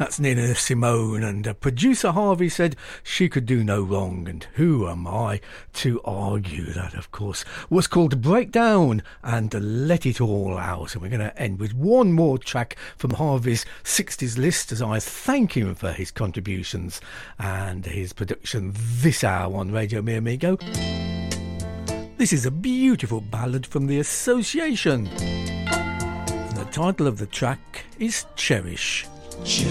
That's Nina Simone, and producer Harvey said she could do no wrong, and who am I to argue? That, of course, was called Breakdown and Let It All Out. And we're going to end with one more track from Harvey's 60s list as I thank him for his contributions and his production this hour on Radio Mi Amigo. This is a beautiful ballad from The Association. And the title of the track is Cherish. Cherish